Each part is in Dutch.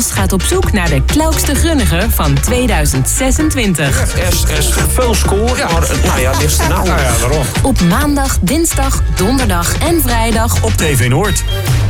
gaat op zoek naar de klaukste grunnige van 2026. Er is veel scoren, maar ligt er nou. Waarom? Op maandag, dinsdag, donderdag en vrijdag Op TV Noord.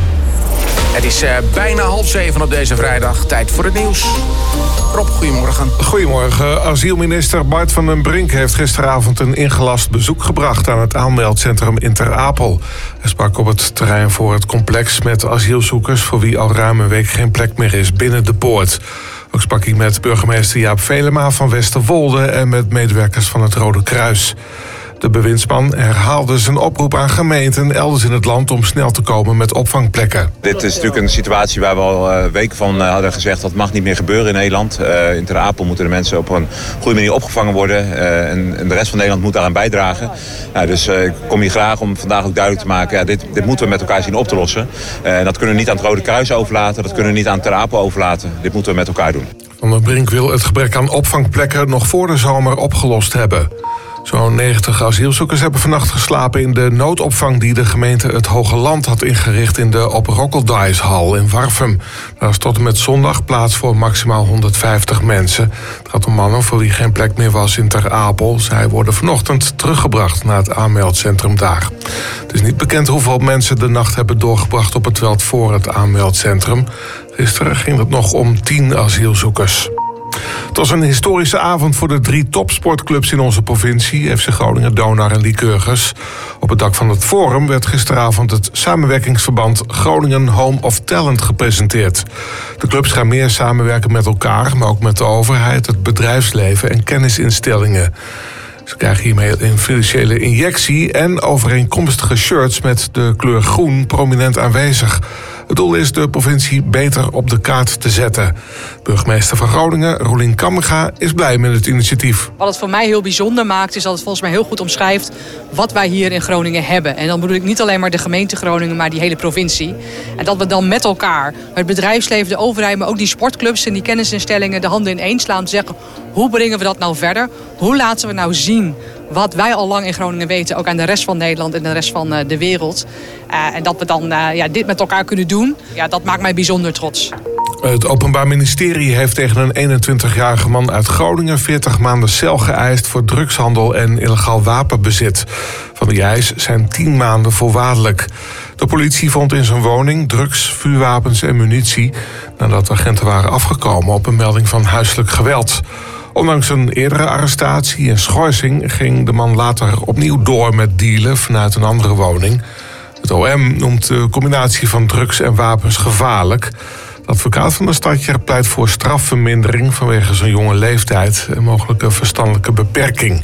Het is bijna 6:30 op deze vrijdag. Tijd voor het nieuws. Rob, goedemorgen. Goedemorgen. Asielminister Bart van den Brink heeft gisteravond een ingelast bezoek gebracht aan het aanmeldcentrum in Ter Apel. Hij sprak op het terrein voor het complex met asielzoekers voor wie al ruim een week geen plek meer is binnen de poort. Ook sprak hij met burgemeester Jaap Velema van Westerwolde en met medewerkers van het Rode Kruis. De bewindsman herhaalde zijn oproep aan gemeenten elders in het land om snel te komen met opvangplekken. Dit is natuurlijk een situatie waar we al weken van hadden gezegd dat mag niet meer gebeuren in Nederland. In Ter Apel moeten de mensen op een goede manier opgevangen worden en de rest van Nederland moet daaraan bijdragen. Dus ik kom hier graag om vandaag ook duidelijk te maken, dit moeten we met elkaar zien op te lossen. En dat kunnen we niet aan het Rode Kruis overlaten, dat kunnen we niet aan Ter Apel overlaten. Dit moeten we met elkaar doen. Van den Brink wil het gebrek aan opvangplekken nog voor de zomer opgelost hebben. Zo'n 90 asielzoekers hebben vannacht geslapen in de noodopvang die de gemeente Het Hoge Land had ingericht in de Op Rokkeldijshal in Warffum. Daar is tot en met zondag plaats voor maximaal 150 mensen. Het gaat om mannen voor wie geen plek meer was in Ter Apel. Zij worden vanochtend teruggebracht naar het aanmeldcentrum daar. Het is niet bekend hoeveel mensen de nacht hebben doorgebracht op het veld voor het aanmeldcentrum. Gisteren ging het nog om 10 asielzoekers. Het was een historische avond voor de 3 topsportclubs in onze provincie, FC Groningen, Donar en Lycurgus. Op het dak van het Forum werd gisteravond het samenwerkingsverband Groningen Home of Talent gepresenteerd. De clubs gaan meer samenwerken met elkaar, maar ook met de overheid, het bedrijfsleven en kennisinstellingen. Ze krijgen hiermee een financiële injectie en overeenkomstige shirts met de kleur groen prominent aanwezig. Het doel is de provincie beter op de kaart te zetten. Burgemeester van Groningen, Roelien Kammerga, is blij met het initiatief. Wat het voor mij heel bijzonder maakt, is dat het volgens mij heel goed omschrijft wat wij hier in Groningen hebben. En dan bedoel ik niet alleen maar de gemeente Groningen, maar die hele provincie. En dat we dan met elkaar, het bedrijfsleven, de overheid, maar ook die sportclubs en die kennisinstellingen de handen ineen slaan om te zeggen, hoe brengen we dat nou verder? Hoe laten we nou zien wat wij al lang in Groningen weten, ook aan de rest van Nederland en de rest van de wereld. En dat we dan dit met elkaar kunnen doen, dat maakt mij bijzonder trots. Het Openbaar Ministerie heeft tegen een 21-jarige man uit Groningen 40 maanden cel geëist voor drugshandel en illegaal wapenbezit. Van die eis zijn 10 maanden voorwaardelijk. De politie vond in zijn woning drugs, vuurwapens en munitie nadat agenten waren afgekomen op een melding van huiselijk geweld. Ondanks een eerdere arrestatie en schorsing ging de man later opnieuw door met dealen vanuit een andere woning. Het OM noemt de combinatie van drugs en wapens gevaarlijk. De advocaat van de stadje pleit voor strafvermindering vanwege zijn jonge leeftijd en mogelijke verstandelijke beperking.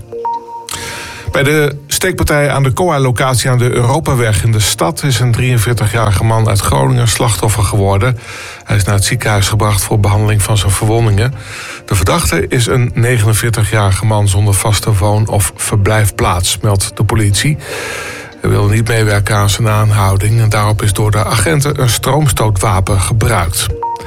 Bij de steekpartij aan de COA-locatie aan de Europaweg in de stad is een 43-jarige man uit Groningen slachtoffer geworden. Hij is naar het ziekenhuis gebracht voor behandeling van zijn verwondingen. De verdachte is een 49-jarige man zonder vaste woon- of verblijfplaats, meldt de politie. Hij wilde niet meewerken aan zijn aanhouding en daarop is door de agenten een stroomstootwapen gebruikt.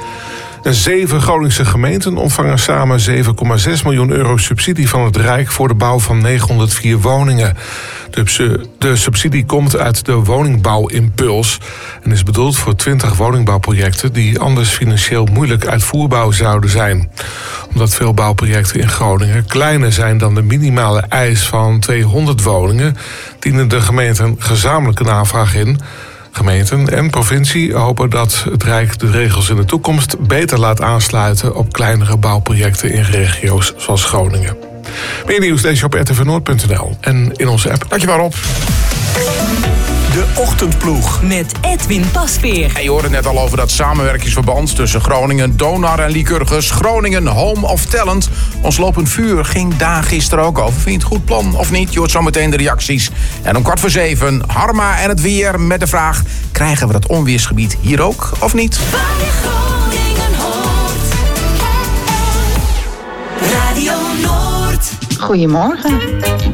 7 Groningse gemeenten ontvangen samen €7,6 miljoen subsidie van het Rijk voor de bouw van 904 woningen. De subsidie komt uit de woningbouwimpuls en is bedoeld voor 20 woningbouwprojecten die anders financieel moeilijk uitvoerbaar zouden zijn. Omdat veel bouwprojecten in Groningen kleiner zijn dan de minimale eis van 200 woningen, dienen de gemeenten gezamenlijk een aanvraag in. Gemeenten en provincie hopen dat het Rijk de regels in de toekomst beter laat aansluiten op kleinere bouwprojecten in regio's zoals Groningen. Meer nieuws lees je op rtvnoord.nl en in onze app. Dankjewel, Rob. De Ochtendploeg. met Edwin Pasveer. En je hoorde net al over dat samenwerkingsverband tussen Groningen, Donar en Lycurgus. Groningen Home of Talent. Ons lopend vuur ging daar gisteren ook over. Vind je het goed plan of niet? Je hoort zo meteen de reacties. En om 6:15 Harma en het weer met de vraag: krijgen we dat onweersgebied hier ook of niet? Radio Noord. Goedemorgen.